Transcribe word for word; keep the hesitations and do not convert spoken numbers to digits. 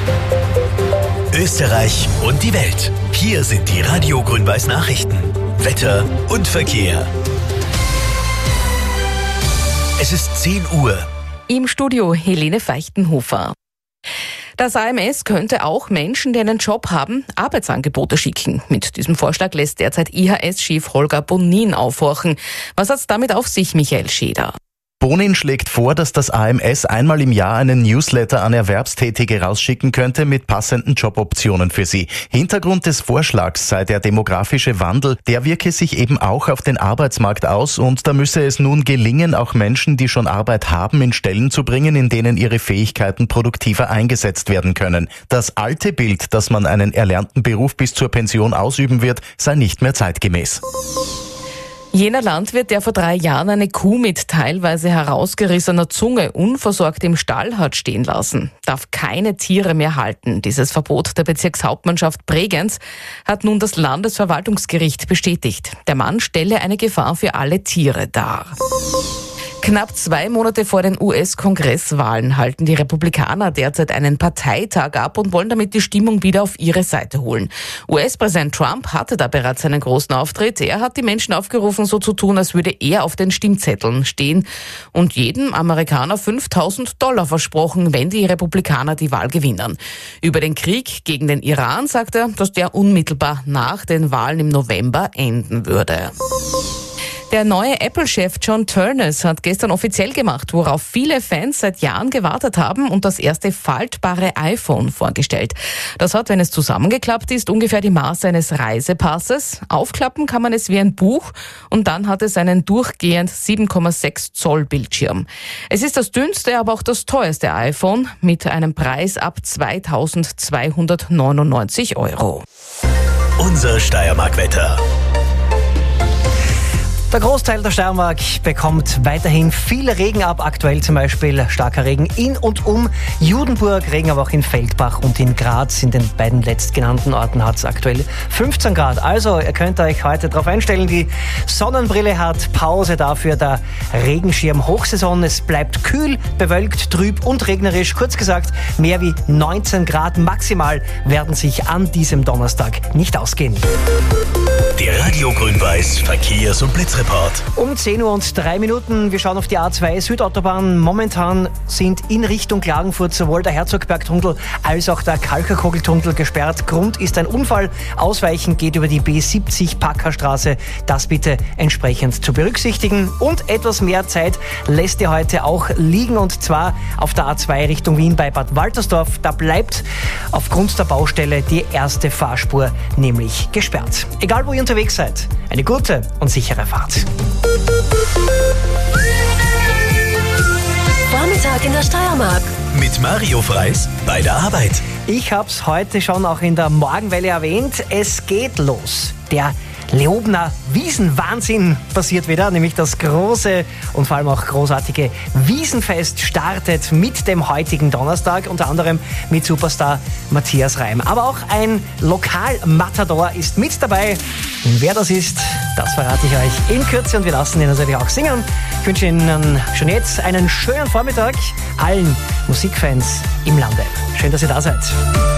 Österreich und die Welt. Hier sind die Radio Grün-Weiß Nachrichten. Wetter und Verkehr. Es ist zehn Uhr. Im Studio Helene Feichtenhofer. Das A M S könnte auch Menschen, die einen Job haben, Arbeitsangebote schicken. Mit diesem Vorschlag lässt derzeit I H S-Chef Holger Bonin aufhorchen. Was hat's damit auf sich, Michael Scheder? Bonin schlägt vor, dass das A M S einmal im Jahr einen Newsletter an Erwerbstätige rausschicken könnte mit passenden Joboptionen für sie. Hintergrund des Vorschlags sei der demografische Wandel. Der wirke sich eben auch auf den Arbeitsmarkt aus und da müsse es nun gelingen, auch Menschen, die schon Arbeit haben, in Stellen zu bringen, in denen ihre Fähigkeiten produktiver eingesetzt werden können. Das alte Bild, dass man einen erlernten Beruf bis zur Pension ausüben wird, sei nicht mehr zeitgemäß. Jener Landwirt, der vor drei Jahren eine Kuh mit teilweise herausgerissener Zunge unversorgt im Stall hat stehen lassen, darf keine Tiere mehr halten. Dieses Verbot der Bezirkshauptmannschaft Bregenz hat nun das Landesverwaltungsgericht bestätigt. Der Mann stelle eine Gefahr für alle Tiere dar. Knapp zwei Monate vor den U S-Kongresswahlen halten die Republikaner derzeit einen Parteitag ab und wollen damit die Stimmung wieder auf ihre Seite holen. U S-Präsident Trump hatte da bereits einen großen Auftritt. Er hat die Menschen aufgerufen, so zu tun, als würde er auf den Stimmzetteln stehen und jedem Amerikaner fünftausend Dollar versprochen, wenn die Republikaner die Wahl gewinnen. Über den Krieg gegen den Iran sagt er, dass der unmittelbar nach den Wahlen im November enden würde. Der neue Apple-Chef John Ternus hat gestern offiziell gemacht, worauf viele Fans seit Jahren gewartet haben und das erste faltbare iPhone vorgestellt. Das hat, wenn es zusammengeklappt ist, ungefähr die Maße eines Reisepasses. Aufklappen kann man es wie ein Buch und dann hat es einen durchgehend sieben Komma sechs Zoll Bildschirm. Es ist das dünnste, aber auch das teuerste iPhone mit einem Preis ab zweitausendzweihundertneunundneunzig Euro. Unser Steiermark-Wetter. Der Großteil der Steiermark bekommt weiterhin viel Regen ab. Aktuell zum Beispiel starker Regen in und um Judenburg, Regen aber auch in Feldbach und in Graz. In den beiden letztgenannten Orten hat es aktuell fünfzehn Grad. Also ihr könnt euch heute darauf einstellen, die Sonnenbrille hat Pause, dafür der Regenschirm Hochsaison. Es bleibt kühl, bewölkt, trüb und regnerisch. Kurz gesagt, mehr wie neunzehn Grad maximal werden sich an diesem Donnerstag nicht ausgehen. Der Radio Grün-Weiß Verkehrs- und Blitzreport. Um zehn Uhr und drei Minuten. Wir schauen auf die A zwei Südautobahn. Momentan sind in Richtung Klagenfurt sowohl der Herzogbergtunnel als auch der Kalkerkogeltunnel gesperrt. Grund ist ein Unfall. Ausweichen geht über die B siebzig Packerstraße. Das bitte entsprechend zu berücksichtigen. Und etwas mehr Zeit lässt ihr heute auch liegen. Und zwar auf der A zwei Richtung Wien bei Bad Waltersdorf. Da bleibt aufgrund der Baustelle die erste Fahrspur nämlich gesperrt. Egal wo ihr unterwegs seid, eine gute und sichere Fahrt. Vormittag in der Steiermark. Mit Mario Freis bei der Arbeit. Ich habe es heute schon auch in der Morgenwelle erwähnt. Es geht los. Der Leobner Wiesenwahnsinn passiert wieder, nämlich das große und vor allem auch großartige Wiesenfest startet mit dem heutigen Donnerstag, unter anderem mit Superstar Matthias Reim. Aber auch ein Lokalmatador ist mit dabei. Und wer das ist, das verrate ich euch in Kürze und wir lassen ihn natürlich auch singen. Ich wünsche Ihnen schon jetzt einen schönen Vormittag, allen Musikfans im Lande. Schön, dass ihr da seid.